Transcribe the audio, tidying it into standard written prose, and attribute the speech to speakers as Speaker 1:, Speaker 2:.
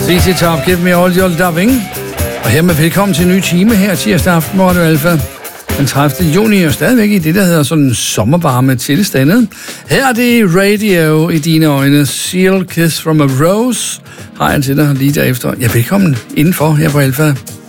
Speaker 1: ZZ Top, Give Me All Your Loving. Og hermed velkommen til en ny time her tirsdag aften på Radio Alfa. Den 30. juni er stadigvæk i det, der hedder sådan sommervarme tilstande. Her er det Radio i dine øjne. Seal Kiss from a Rose har jeg til dig lige derefter. Ja, velkommen indenfor her på Alfa.